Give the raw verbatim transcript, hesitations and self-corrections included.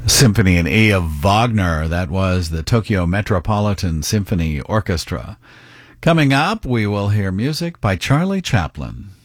Symphony in E of Wagner. That was the Tokyo Metropolitan Symphony Orchestra. Coming up, we will hear music by Charlie Chaplin.